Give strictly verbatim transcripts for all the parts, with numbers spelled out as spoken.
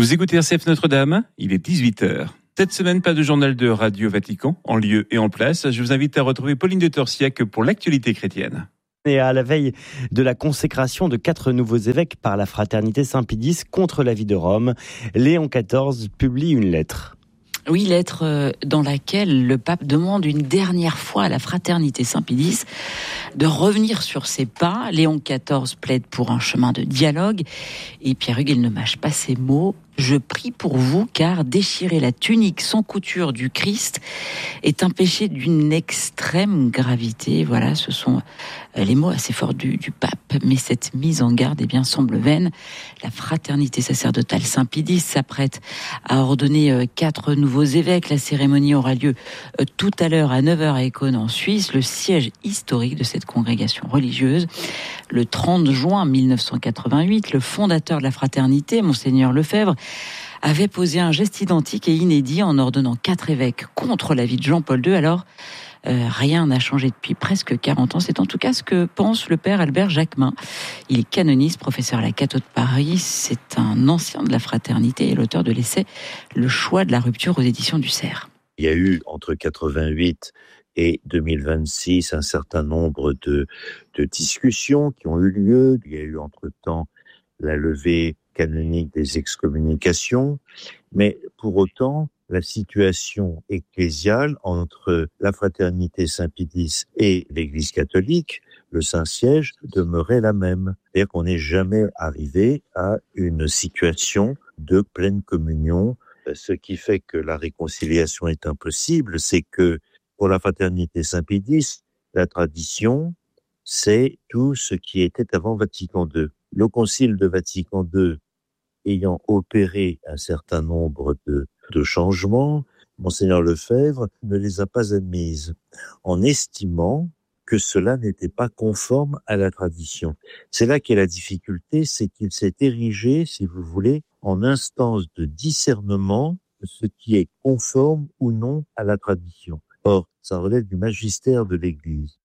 Vous écoutez R C F Notre-Dame, il est dix-huit heures. Cette semaine, pas de journal de Radio Vatican, en lieu et en place. Je vous invite à retrouver Pauline de Torsiac pour l'actualité chrétienne. Et à la veille de la consécration de quatre nouveaux évêques par la Fraternité Saint-Pédis contre la vie de Rome, Léon quatorze publie une lettre. Oui, lettre dans laquelle le pape demande une dernière fois à la Fraternité Saint-Pédis de revenir sur ses pas. Léon quatorze plaide pour un chemin de dialogue et Pierre-Hugues, il ne mâche pas ses mots. Je prie pour vous, car déchirer la tunique sans couture du Christ est un péché d'une extrême gravité. Voilà, ce sont les mots assez forts du, du pape. Mais cette mise en garde, eh bien, semble vaine. La Fraternité sacerdotale Saint-Pédis s'apprête à ordonner quatre nouveaux évêques. La cérémonie aura lieu tout à l'heure à neuf heures à Écône en Suisse, le siège historique de cette congrégation religieuse. Le trente juin mille neuf cent quatre-vingt-huit, le fondateur de la Fraternité, Monseigneur Lefebvre, avait posé un geste identique et inédit en ordonnant quatre évêques contre l'avis de Jean-Paul deux. Alors, euh, rien n'a changé depuis presque quarante ans. C'est en tout cas ce que pense le père Albert Jacquemin. Il est canoniste, professeur à la Catho de Paris. C'est un ancien de la Fraternité et l'auteur de l'essai « Le choix de la rupture » aux éditions du Cerf. Il y a eu entre quatre-vingt-huit et deux mille vingt-six un certain nombre de, de discussions qui ont eu lieu. Il y a eu entre-temps la levée canonique des excommunications, mais pour autant, la situation ecclésiale entre la Fraternité Saint-Pédis et l'Église catholique, le Saint-Siège, demeurait la même. C'est-à-dire qu'on n'est jamais arrivé à une situation de pleine communion. Ce qui fait que la réconciliation est impossible, c'est que pour la Fraternité Saint-Pédis, la tradition, c'est tout ce qui était avant Vatican deux. Le Concile de Vatican deux ayant opéré un certain nombre de, de changements, Monseigneur Lefebvre ne les a pas admises, en estimant que cela n'était pas conforme à la tradition. C'est là qu'est la difficulté, c'est qu'il s'est érigé, si vous voulez, en instance de discernement de ce qui est conforme ou non à la tradition. Or, ça relève du magistère de l'Église.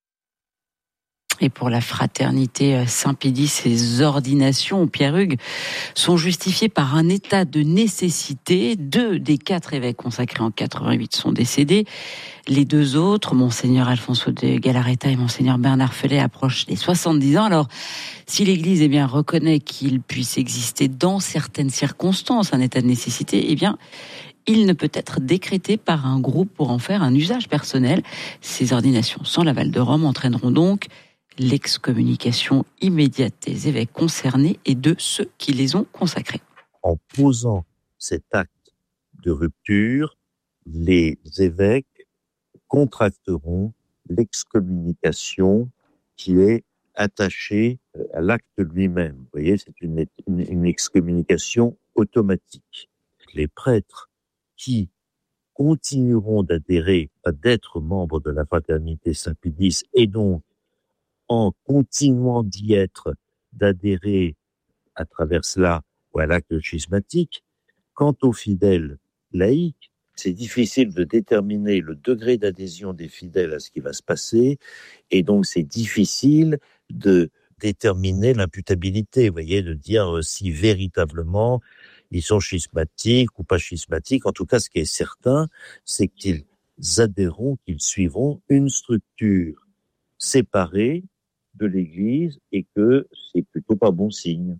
Et pour la Fraternité Saint-Pédis, ces ordinations, Pierre-Hugues, sont justifiées par un état de nécessité. Deux des quatre évêques consacrés en quatre-vingt-huit sont décédés. Les deux autres, Monseigneur Alfonso de Galarreta et Monseigneur Bernard Fellet, approchent les soixante-dix ans. Alors, si l'Église eh bien, reconnaît qu'il puisse exister dans certaines circonstances un état de nécessité, eh bien, il ne peut être décrété par un groupe pour en faire un usage personnel. Ces ordinations sans l'aval de Rome entraîneront donc l'excommunication immédiate des évêques concernés et de ceux qui les ont consacrés. En posant cet acte de rupture, les évêques contracteront l'excommunication qui est attachée à l'acte lui-même. Vous voyez, c'est une, une, une excommunication automatique. Les prêtres qui continueront d'adhérer, d'être membres de la Fraternité Saint-Pédis et donc en continuant d'y être, d'adhérer à travers cela ou à l'acte schismatique. Quant aux fidèles laïcs, c'est difficile de déterminer le degré d'adhésion des fidèles à ce qui va se passer, et donc c'est difficile de déterminer l'imputabilité, vous voyez, de dire si véritablement ils sont schismatiques ou pas schismatiques. En tout cas, ce qui est certain, c'est qu'ils adhéreront, qu'ils suivront une structure séparée de l'Église et que c'est plutôt pas bon signe.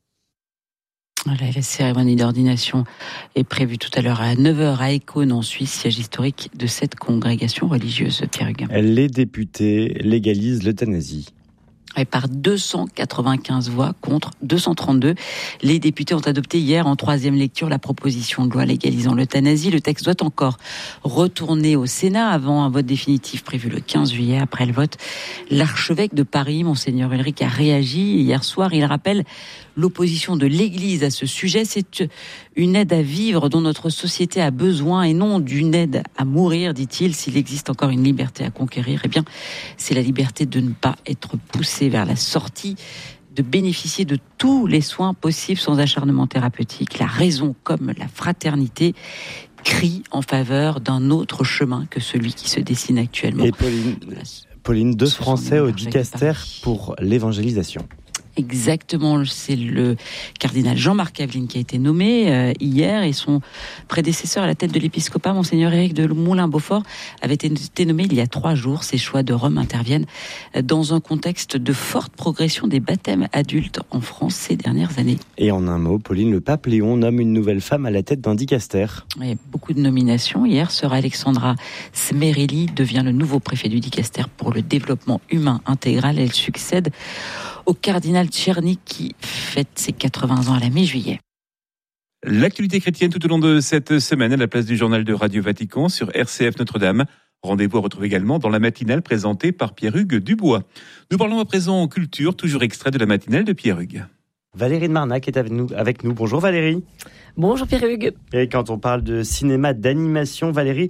Voilà, la cérémonie d'ordination est prévue tout à l'heure à neuf heures à Écône en Suisse, siège historique de cette congrégation religieuse, Pierre Hugues. Les députés légalisent l'euthanasie. Et par deux cent quatre-vingt-quinze voix contre deux cent trente-deux. Les députés ont adopté hier en troisième lecture la proposition de loi légalisant l'euthanasie. Le texte doit encore retourner au Sénat avant un vote définitif prévu le quinze juillet. Après le vote, l'archevêque de Paris, Monseigneur Ulrich, a réagi hier soir. Il rappelle l'opposition de l'Église à ce sujet. C'est une aide à vivre dont notre société a besoin et non d'une aide à mourir, dit-il. S'il existe encore une liberté à conquérir, eh bien, c'est la liberté de ne pas être poussé vers la sortie, de bénéficier de tous les soins possibles sans acharnement thérapeutique. La raison, comme la fraternité, crie en faveur d'un autre chemin que celui qui se dessine actuellement. Et Pauline, Pauline deux Français au dicaster pour l'évangélisation. Exactement, c'est le cardinal Jean-Marc Aveline qui a été nommé euh, hier, et son prédécesseur à la tête de l'épiscopat, Monseigneur Éric de Moulin-Beaufort, avait été nommé il y a trois jours. Ces choix de Rome interviennent dans un contexte de forte progression des baptêmes adultes en France ces dernières années. Et en un mot, Pauline, le pape Léon nomme une nouvelle femme à la tête d'un dicaster. Il y a beaucoup de nominations. Hier, sœur Alexandra Smerili devient le nouveau préfet du dicaster pour le développement humain intégral. Elle succède au cardinal Tcherny qui fête ses quatre-vingts ans à la mi-juillet. L'actualité chrétienne tout au long de cette semaine à la place du journal de Radio Vatican sur R C F Notre-Dame. Rendez-vous à retrouver également dans la matinale présentée par Pierre-Hugues Dubois. Nous parlons à présent en culture, toujours extrait de la matinale de Pierre-Hugues. Valérie de Marnac est avec nous. Avec nous. Bonjour Valérie. Bonjour Pierre-Hugues. Et quand on parle de cinéma, d'animation, Valérie,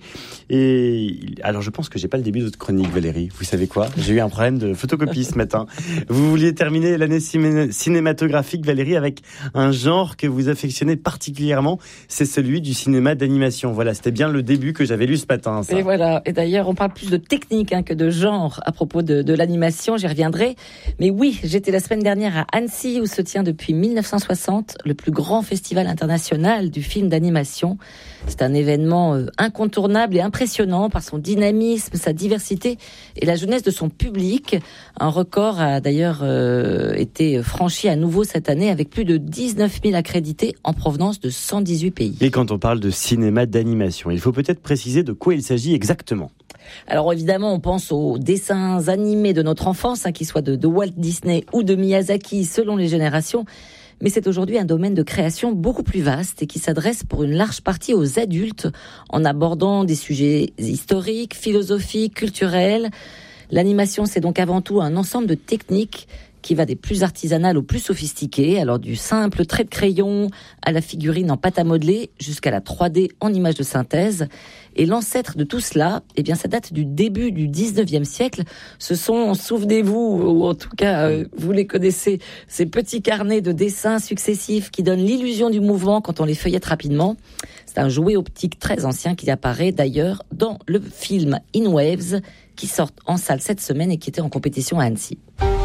et alors je pense que j'ai pas le début de votre chronique, Valérie. Vous savez quoi ? J'ai eu un problème de photocopie ce matin. Vous vouliez terminer l'année cinématographique, Valérie, avec un genre que vous affectionnez particulièrement, c'est celui du cinéma d'animation. Voilà, c'était bien le début que j'avais lu ce matin. Ça. Et voilà. Et d'ailleurs, on parle plus de technique hein, que de genre à propos de, de l'animation. J'y reviendrai. Mais oui, j'étais la semaine dernière à Annecy où se tient depuis dix-neuf cent soixante le plus grand festival international du film d'animation. C'est un événement euh, incontournable et impressionnant par son dynamisme, sa diversité et la jeunesse de son public. Un record a d'ailleurs euh, été franchi à nouveau cette année avec plus de dix-neuf mille accrédités en provenance de cent dix-huit pays. Et quand on parle de cinéma d'animation, il faut peut-être préciser de quoi il s'agit exactement. Alors évidemment, on pense aux dessins animés de notre enfance, hein, qu'ils soient de, de Walt Disney ou de Miyazaki selon les générations. Mais c'est aujourd'hui un domaine de création beaucoup plus vaste et qui s'adresse pour une large partie aux adultes en abordant des sujets historiques, philosophiques, culturels. L'animation, c'est donc avant tout un ensemble de techniques qui va des plus artisanales aux plus sophistiquées, alors du simple trait de crayon à la figurine en pâte à modeler jusqu'à la trois D en images de synthèse. Et l'ancêtre de tout cela, eh bien, ça date du début du dix-neuvième siècle. Ce sont, souvenez-vous, ou en tout cas, euh, vous les connaissez, ces petits carnets de dessins successifs qui donnent l'illusion du mouvement quand on les feuillette rapidement. C'est un jouet optique très ancien qui apparaît d'ailleurs dans le film In Waves qui sort en salle cette semaine et qui était en compétition à Annecy.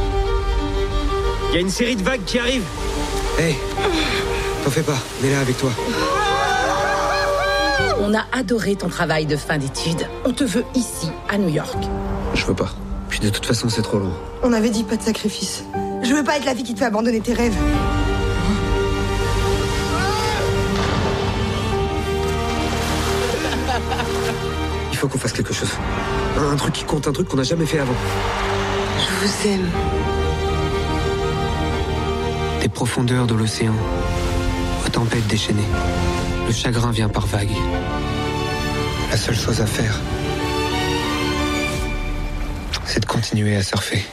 Il y a une série de vagues qui arrivent. Hé, hey, t'en fais pas, on est là avec toi. On a adoré ton travail de fin d'études. On te veut ici, à New York. Je veux pas. Puis de toute façon, c'est trop loin. On avait dit pas de sacrifice. Je veux pas être la fille qui te fait abandonner tes rêves. Il faut qu'on fasse quelque chose. Un, un truc qui compte, un truc qu'on n'a jamais fait avant. Je vous aime. Des profondeurs de l'océan, aux tempêtes déchaînées. Le chagrin vient par vagues. La seule chose à faire, c'est de continuer à surfer.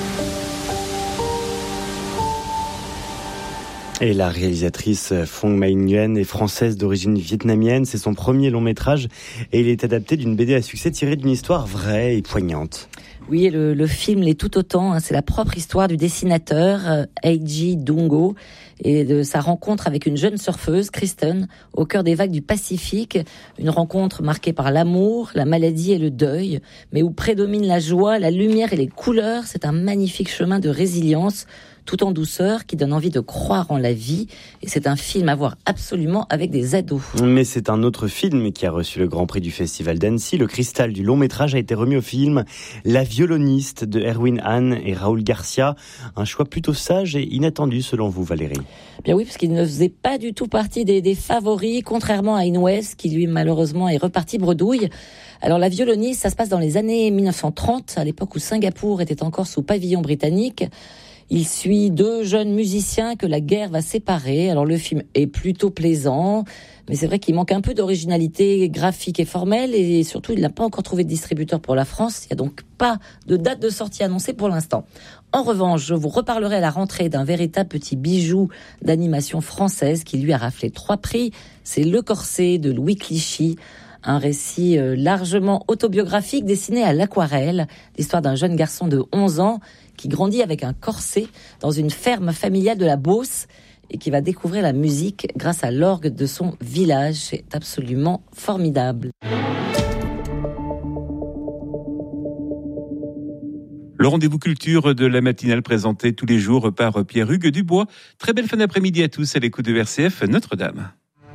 Et la réalisatrice Phong Mai Nguyen est française d'origine vietnamienne. C'est son premier long métrage et il est adapté d'une B D à succès tirée d'une histoire vraie et poignante. Oui, le, le film l'est tout autant. Hein, c'est la propre histoire du dessinateur euh, Eiji Dungo et de sa rencontre avec une jeune surfeuse, Kristen, au cœur des vagues du Pacifique. Une rencontre marquée par l'amour, la maladie et le deuil, mais où prédomine la joie, la lumière et les couleurs. C'est un magnifique chemin de résilience, tout en douceur, qui donne envie de croire en la vie. Et c'est un film à voir absolument avec des ados. Mais c'est un autre film qui a reçu le Grand Prix du Festival d'Annecy. Le cristal du long métrage a été remis au film La violoniste de Erwin Hahn et Raoul Garcia. Un choix plutôt sage et inattendu selon vous, Valérie. Bien oui, parce qu'il ne faisait pas du tout partie des, des favoris, contrairement à In Waves, qui lui malheureusement est reparti bredouille. Alors la violoniste, ça se passe dans les années dix-neuf cent trente, à l'époque où Singapour était encore sous pavillon britannique. Il suit deux jeunes musiciens que la guerre va séparer. Alors le film est plutôt plaisant, mais c'est vrai qu'il manque un peu d'originalité graphique et formelle, et surtout il n'a pas encore trouvé de distributeur pour la France. Il n'y a donc pas de date de sortie annoncée pour l'instant. En revanche, je vous reparlerai à la rentrée d'un véritable petit bijou d'animation française qui lui a raflé trois prix. C'est Le Corset de Louis Clichy. Un récit largement autobiographique dessiné à l'aquarelle, l'histoire d'un jeune garçon de onze ans qui grandit avec un corset dans une ferme familiale de la Beauce et qui va découvrir la musique grâce à l'orgue de son village. C'est absolument formidable. Le rendez-vous culture de la matinale présenté tous les jours par Pierre-Hugues Dubois. Très belle fin d'après-midi à tous à l'écoute de R C F Notre-Dame.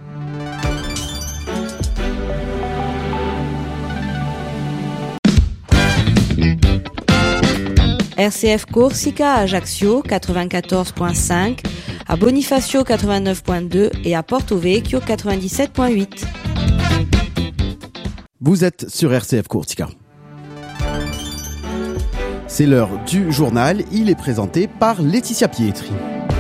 R C F Corsica à Ajaccio quatre-vingt-quatorze virgule cinq, à Bonifacio quatre-vingt-neuf virgule deux et à Porto Vecchio quatre-vingt-dix-sept virgule huit. Vous êtes sur R C F Corsica. C'est l'heure du journal, il est présenté par Laetitia Pietri.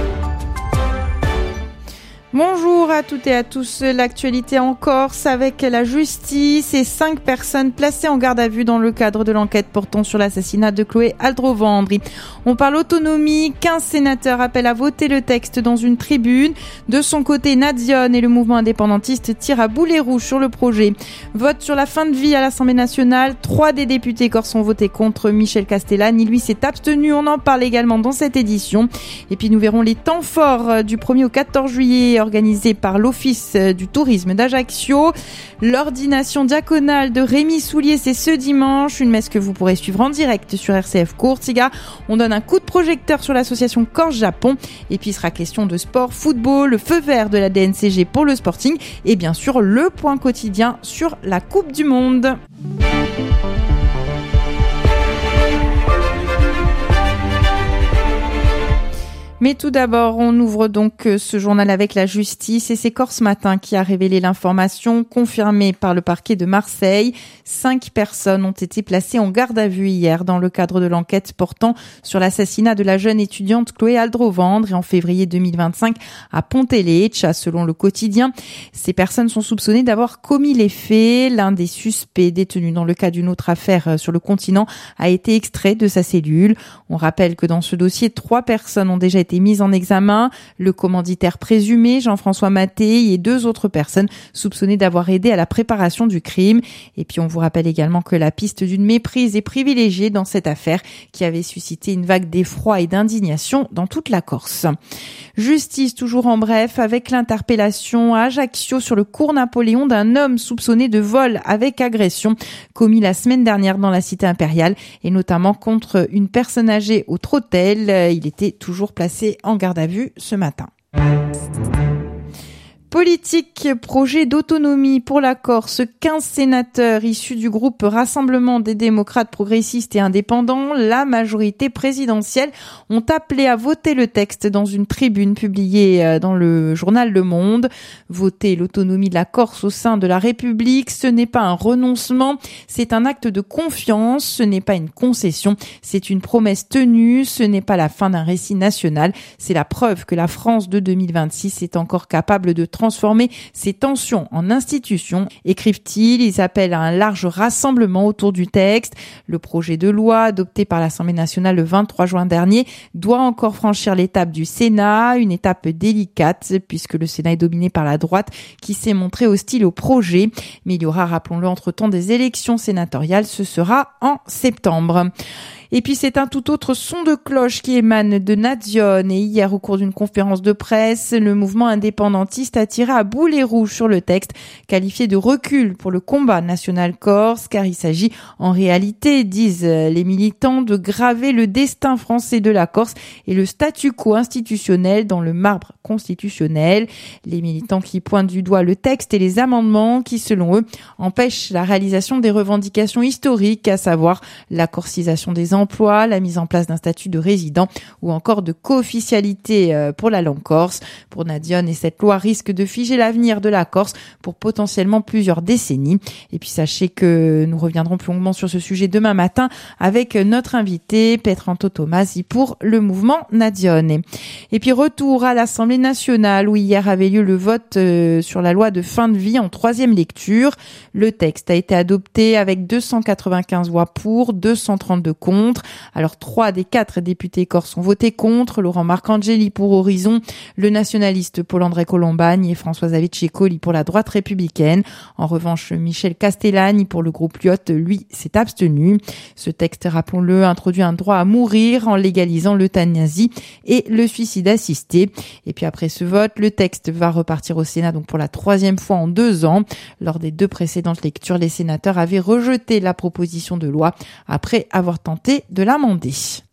Bonjour à toutes et à tous. L'actualité en Corse avec la justice et cinq personnes placées en garde à vue dans le cadre de l'enquête portant sur l'assassinat de Chloé Aldrovandri. On parle autonomie. quinze sénateurs appellent à voter le texte dans une tribune. De son côté, Nadione et le mouvement indépendantiste tirent à boulet rouge sur le projet. Vote sur la fin de vie à l'Assemblée nationale. Trois des députés corses ont voté contre. Michel Castellani, lui, s'est abstenu. On en parle également dans cette édition. Et puis nous verrons les temps forts du premier au quatorze juillet organisé par l'Office du tourisme d'Ajaccio. L'ordination diaconale de Rémi Soulier, c'est ce dimanche. Une messe que vous pourrez suivre en direct sur R C F Corsica. On donne un coup de projecteur sur l'association Corse-Japon. Et puis il sera question de sport, football, le feu vert de la D N C G pour le Sporting. Et bien sûr, le point quotidien sur la Coupe du Monde. Mais tout d'abord, on ouvre donc ce journal avec la justice et c'est Corse Matin qui a révélé l'information confirmée par le parquet de Marseille. Cinq personnes ont été placées en garde à vue hier dans le cadre de l'enquête portant sur l'assassinat de la jeune étudiante Chloé Aldrovandri en février deux mille vingt-cinq à Ponteleccia, selon le quotidien. Ces personnes sont soupçonnées d'avoir commis les faits. L'un des suspects détenus dans le cas d'une autre affaire sur le continent a été extrait de sa cellule. On rappelle que dans ce dossier, trois personnes ont déjà été été mis en examen, le commanditaire présumé Jean-François Mattei et deux autres personnes soupçonnées d'avoir aidé à la préparation du crime. Et puis on vous rappelle également que la piste d'une méprise est privilégiée dans cette affaire qui avait suscité une vague d'effroi et d'indignation dans toute la Corse. Justice toujours en bref avec l'interpellation à Ajaccio sur le cours Napoléon d'un homme soupçonné de vol avec agression commis la semaine dernière dans la cité impériale et notamment contre une personne âgée au trottel. Il était toujours placé en garde à vue ce matin. Politique, projet d'autonomie pour la Corse. quinze sénateurs issus du groupe Rassemblement des démocrates progressistes et indépendants, la majorité présidentielle, ont appelé à voter le texte dans une tribune publiée dans le journal Le Monde. Voter l'autonomie de la Corse au sein de la République, ce n'est pas un renoncement, c'est un acte de confiance, ce n'est pas une concession, c'est une promesse tenue, ce n'est pas la fin d'un récit national, c'est la preuve que la France de deux mille vingt-six est encore capable de transformer ces tensions en institutions, écrivent-ils. Ils appellent à un large rassemblement autour du texte. Le projet de loi adopté par l'Assemblée nationale le vingt-trois juin dernier doit encore franchir l'étape du Sénat, une étape délicate puisque le Sénat est dominé par la droite qui s'est montrée hostile au projet. Mais il y aura, rappelons-le, entre-temps des élections sénatoriales. Ce sera en septembre. Et puis c'est un tout autre son de cloche qui émane de Nadione. Et hier, au cours d'une conférence de presse, le mouvement indépendantiste a tiré à boulet rouge sur le texte, qualifié de recul pour le combat national corse, car il s'agit en réalité, disent les militants, de graver le destin français de la Corse et le statu quo institutionnel dans le marbre constitutionnel. Les militants qui pointent du doigt le texte et les amendements qui, selon eux, empêchent la réalisation des revendications historiques, à savoir la corcisation des emplois, la mise en place d'un statut de résident ou encore de co-officialité pour la langue corse. Pour Nadione, et cette loi risque de figer l'avenir de la Corse pour potentiellement plusieurs décennies. Et puis sachez que nous reviendrons plus longuement sur ce sujet demain matin avec notre invité Petranto Tomasi pour le mouvement Nadione. Et puis retour à l'Assemblée nationale où hier avait lieu le vote sur la loi de fin de vie en troisième lecture. Le texte a été adopté avec deux cent quatre-vingt-quinze voix pour, deux cent trente-deux contre. Alors trois des quatre députés corses ont voté contre, Laurent Marcangeli pour Horizon, le nationaliste Paul-André Colombagne et François Avicii-Colli pour la droite républicaine. En revanche, Michel Castellani pour le groupe Lyotte, lui, s'est abstenu. Ce texte, rappelons-le, introduit un droit à mourir en légalisant l'euthanasie et le suicide assisté. Et puis après ce vote, le texte va repartir au Sénat donc pour la troisième fois en deux ans. Lors des deux précédentes lectures, les sénateurs avaient rejeté la proposition de loi après avoir tenté de l'amender.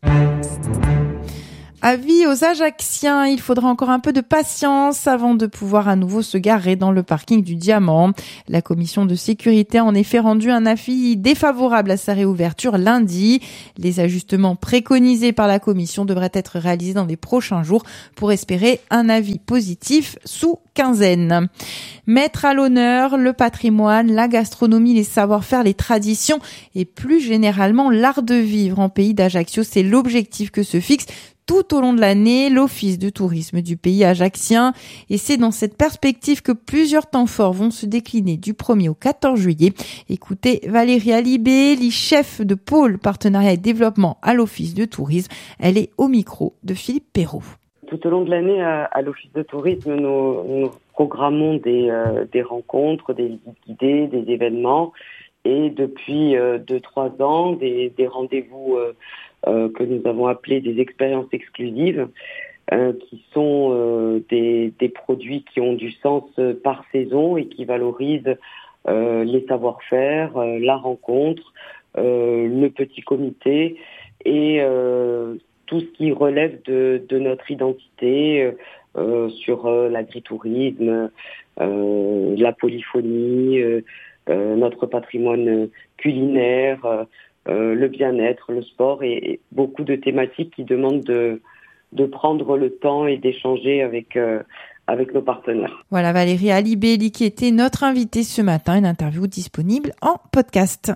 Avis aux Ajacciens, il faudra encore un peu de patience avant de pouvoir à nouveau se garer dans le parking du Diamant. La commission de sécurité a en effet rendu un avis défavorable à sa réouverture lundi. Les ajustements préconisés par la commission devraient être réalisés dans les prochains jours pour espérer un avis positif sous quinzaine. Mettre à l'honneur le patrimoine, la gastronomie, les savoir-faire, les traditions et plus généralement l'art de vivre en pays d'Ajaccio, c'est l'objectif que se fixe tout au long de l'année l'Office de tourisme du pays ajaccien. Et c'est dans cette perspective que plusieurs temps forts vont se décliner du premier au quatorze juillet. Écoutez Valérie Alibé, chef de pôle partenariat et développement à l'Office de tourisme. Elle est au micro de Philippe Perrault. Tout au long de l'année, à, à l'Office de tourisme, nous, nous programmons des, euh, des rencontres, des visites guidées, des événements. Et depuis euh, deux, trois ans, des, des rendez-vous euh, euh, que nous avons appelés des expériences exclusives, euh, qui sont euh, des, des produits qui ont du sens euh, par saison et qui valorisent euh, les savoir-faire, euh, la rencontre, euh, le petit comité et euh, tout ce qui relève de, de notre identité euh, sur euh, l'agritourisme, euh, la polyphonie, euh, euh, notre patrimoine culinaire, euh, euh, le bien-être, le sport et, et beaucoup de thématiques qui demandent de, de prendre le temps et d'échanger avec, euh, avec nos partenaires. Voilà Valérie Alibé qui était notre invitée ce matin, une interview disponible en podcast.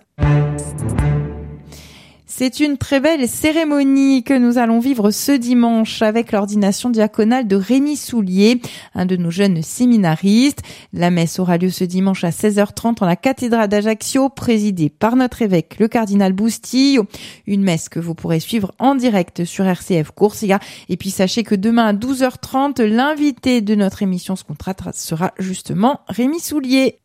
C'est une très belle cérémonie que nous allons vivre ce dimanche avec l'ordination diaconale de Rémi Soulier, un de nos jeunes séminaristes. La messe aura lieu ce dimanche à seize heures trente en la cathédrale d'Ajaccio, présidée par notre évêque, le cardinal Boustillo. Une messe que vous pourrez suivre en direct sur R C F Coursiga. Et puis sachez que demain à douze heures trente, l'invité de notre émission Ce Contrat sera justement Rémi Soulier.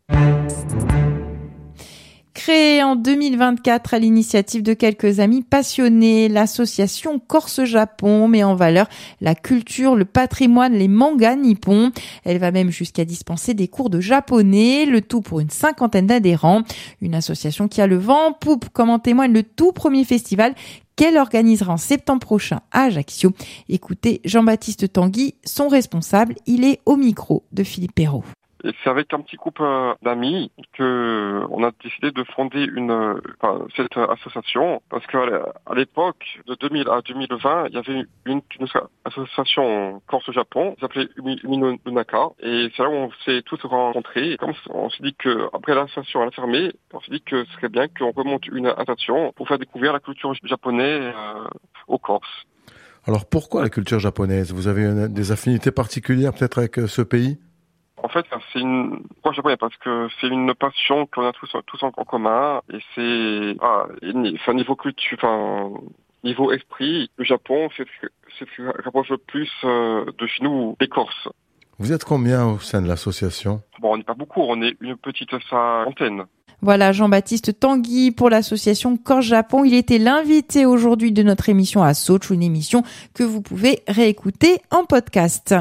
Créée en deux mille vingt-quatre à l'initiative de quelques amis passionnés, l'association Corse-Japon met en valeur la culture, le patrimoine, les mangas nippons. Elle va même jusqu'à dispenser des cours de japonais, le tout pour une cinquantaine d'adhérents. Une association qui a le vent en poupe, comme en témoigne le tout premier festival qu'elle organisera en septembre prochain à Ajaccio. Écoutez Jean-Baptiste Tanguy, son responsable, il est au micro de Philippe Perrault. Et c'est avec un petit groupe euh, d'amis que on a décidé de fonder une euh, enfin, cette association parce qu'à à l'époque de deux mille à deux mille vingt, il y avait une, une association Corse-Japon qui s'appelait Umino Nunaka et c'est là où on s'est tous rencontrés. Et comme on s'est dit que après l'association elle a fermé, on s'est dit que ce serait bien qu'on remonte une association pour faire découvrir la culture japonaise euh, aux Corses. Alors pourquoi la culture japonaise ? Vous avez une, des affinités particulières peut-être avec ce pays ? En fait, c'est une pourquoi japonais parce que c'est une passion qu'on a tous tous en commun et c'est ah, enfin niveau culture, enfin niveau esprit, le Japon c'est c'est ce qui rapproche le plus euh, de chez nous, des Corses. Vous êtes combien au sein de l'association ? Bon, on n'est pas beaucoup, on est une petite centaine. Voilà Jean-Baptiste Tanguy pour l'association Corse-Japon. Il était l'invité aujourd'hui de notre émission à Sochi, une émission que vous pouvez réécouter en podcast.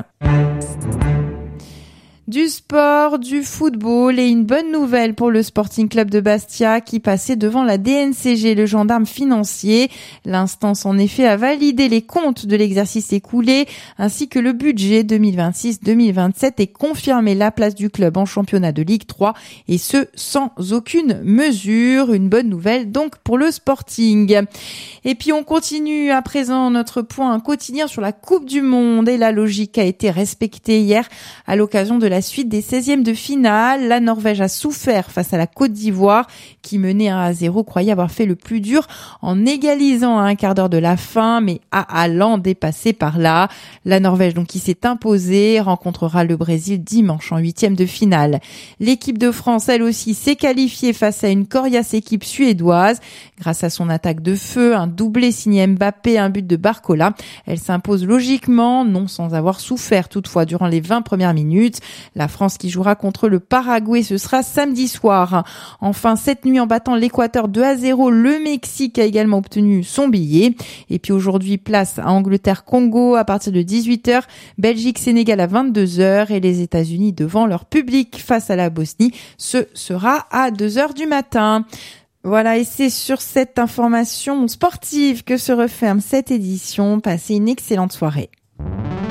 Du sport, du football et une bonne nouvelle pour le Sporting Club de Bastia qui passait devant la D N C G, le gendarme financier. L'instance en effet a validé les comptes de l'exercice écoulé ainsi que le budget deux mille vingt-six deux mille vingt-sept et confirmé la place du club en championnat de Ligue trois et ce sans aucune mesure. Une bonne nouvelle donc pour le Sporting. Et puis on continue à présent notre point quotidien sur la Coupe du Monde et la logique a été respectée hier à l'occasion de la suite des seizièmes de finale. La Norvège a souffert face à la Côte d'Ivoire qui menait un à zéro, croyait avoir fait le plus dur en égalisant à un quart d'heure de la fin, mais a allant dépassé par là. La Norvège donc qui s'est imposée rencontrera le Brésil dimanche en huitième de finale. L'équipe de France, elle aussi, s'est qualifiée face à une coriace équipe suédoise grâce à son attaque de feu, un doublé signé Mbappé, un but de Barcola. Elle s'impose logiquement, non sans avoir souffert toutefois durant les vingt premières minutes. La France qui jouera contre le Paraguay, ce sera samedi soir. Enfin, cette nuit, en battant l'Équateur deux à zéro, le Mexique a également obtenu son billet. Et puis aujourd'hui, place à Angleterre-Congo à partir de dix-huit heures, Belgique-Sénégal à vingt-deux heures et les États-Unis devant leur public face à la Bosnie. Ce sera à deux heures du matin. Voilà, et c'est sur cette information sportive que se referme cette édition. Passez une excellente soirée.